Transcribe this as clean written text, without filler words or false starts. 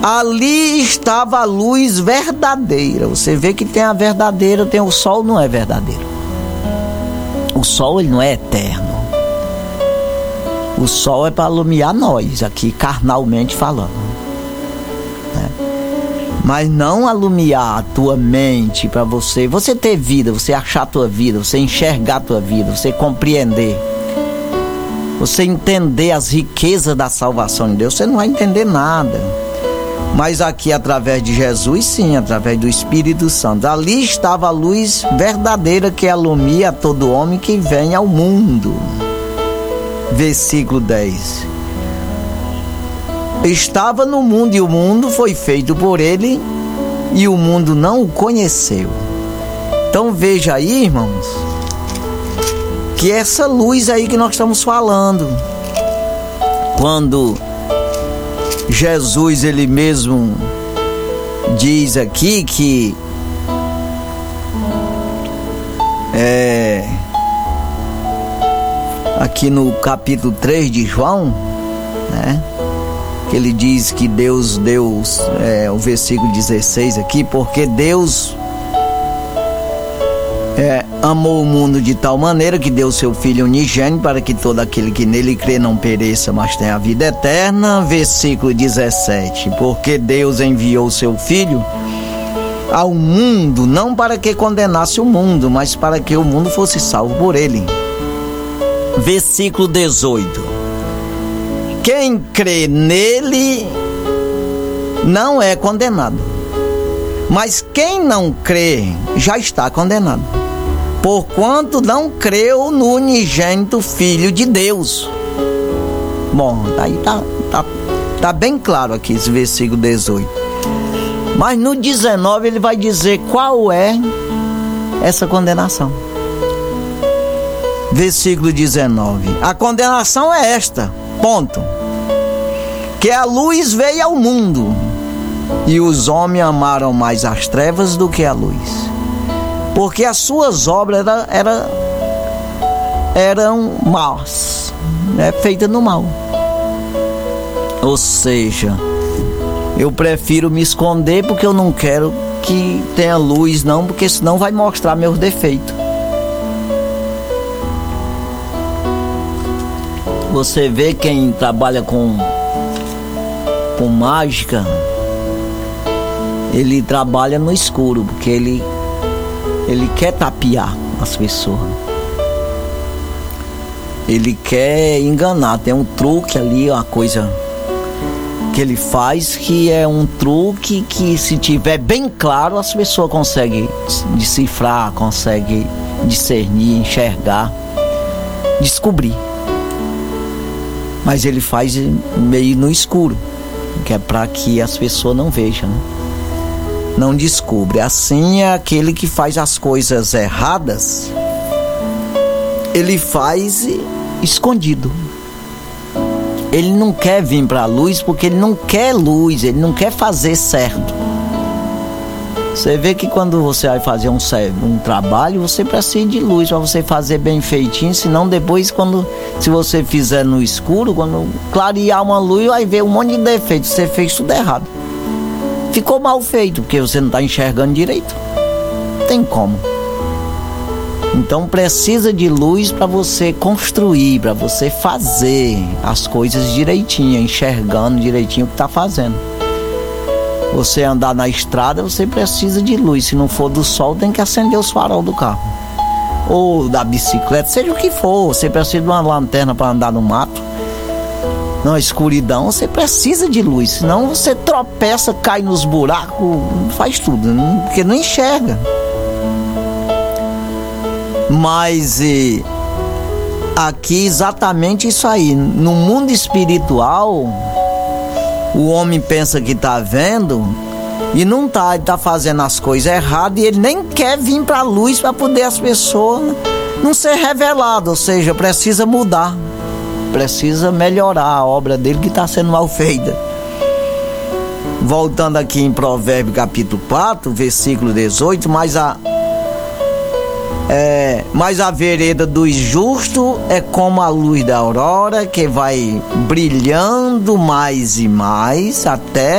Ali estava a luz verdadeira. Você vê que tem a verdadeira, tem o sol, não é verdadeiro. O sol, ele não é eterno. O sol é para iluminar nós, aqui carnalmente falando, né? Mas não alumiar a tua mente para você ter vida, você achar a tua vida, você enxergar a tua vida, você compreender, você entender as riquezas da salvação de Deus. Você não vai entender nada. Mas aqui, através de Jesus, sim, através do Espírito Santo. Ali estava a luz verdadeira que alumia a todo homem que vem ao mundo. Versículo 10. Estava no mundo e o mundo foi feito por ele e o mundo não o conheceu. Então veja aí, irmãos, que essa luz aí que nós estamos falando, quando Jesus, ele mesmo diz aqui que aqui no capítulo 3 de João, né, que ele diz que Deus deu, o versículo 16 aqui, porque Deus amou o mundo de tal maneira que deu seu Filho unigênito para que todo aquele que nele crê não pereça, mas tenha a vida eterna. Versículo 17, porque Deus enviou seu Filho ao mundo, não para que condenasse o mundo, mas para que o mundo fosse salvo por ele. Versículo 18, quem crê nele não é condenado, mas quem não crê já está condenado, porquanto não creu no unigênito Filho de Deus. Bom, aí tá bem claro aqui esse versículo 18. Mas no 19 ele vai dizer qual é essa condenação. Versículo 19. A condenação é esta, ponto. Que a luz veio ao mundo e os homens amaram mais as trevas do que a luz, porque as suas obras eram más, feitas no mal. Ou seja, eu prefiro me esconder porque eu não quero que tenha luz, não, porque senão vai mostrar meus defeitos. Você vê quem trabalha com mágica, ele trabalha no escuro, porque ele quer tapear as pessoas. Ele quer enganar. Tem um truque ali, uma coisa que ele faz que é um truque que, se tiver bem claro, as pessoas conseguem decifrar, conseguem discernir, enxergar, descobrir. Mas ele faz meio no escuro, que é para que as pessoas não vejam, né? Não descobre. Assim é aquele que faz as coisas erradas, ele faz escondido. Ele não quer vir para a luz porque ele não quer luz, ele não quer fazer certo. Você vê que quando você vai fazer um trabalho, você precisa de luz para você fazer bem feitinho, senão depois, se você fizer no escuro, quando clarear uma luz, vai ver um monte de defeitos, você fez tudo errado. Ficou mal feito, porque você não está enxergando direito. Não tem como. Então precisa de luz para você construir, para você fazer as coisas direitinho, enxergando direitinho o que está fazendo. Você andar na estrada, você precisa de luz. Se não for do sol, tem que acender os farol do carro ou da bicicleta, seja o que for. Você precisa de uma lanterna para andar no mato, na escuridão. Você precisa de luz, senão você tropeça, cai nos buracos, faz tudo, porque não enxerga. Mas aqui exatamente isso aí. No mundo espiritual, o homem pensa que está vendo e não está. Ele está fazendo as coisas erradas e ele nem quer vir para a luz para poder as pessoas não ser reveladas. Ou seja, precisa mudar, precisa melhorar a obra dele que está sendo mal feita. Voltando aqui em Provérbios capítulo 4, versículo 18, mas a vereda dos justos é como a luz da aurora, que vai brilhando mais e mais até